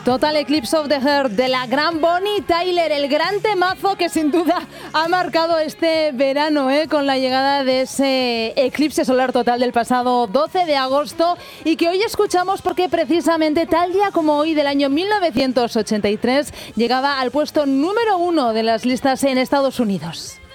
Total Eclipse of the Heart de la gran Bonnie Tyler, el gran temazo que sin duda ha marcado este verano, con la llegada de ese eclipse solar total del pasado 12 de agosto y que hoy escuchamos porque precisamente tal día como hoy del año 1983 llegaba al puesto número 1 de las listas en Estados Unidos.